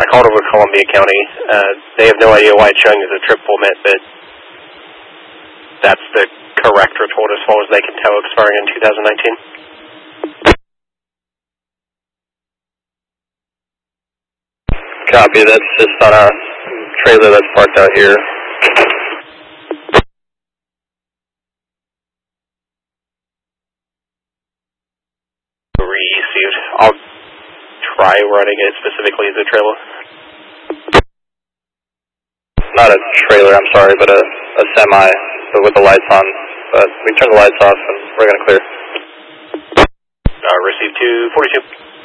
called over to Columbia County. They have no idea why it's showing as a trip permit, but that's the correct report as far as they can tell, expiring in 2019. Copy, that's just on a trailer that's parked out here. Received. I'll try running it specifically as a trailer. Not a trailer, I'm sorry, but a semi, but with the lights on. But we turn the lights off and we're going to clear. Received 242.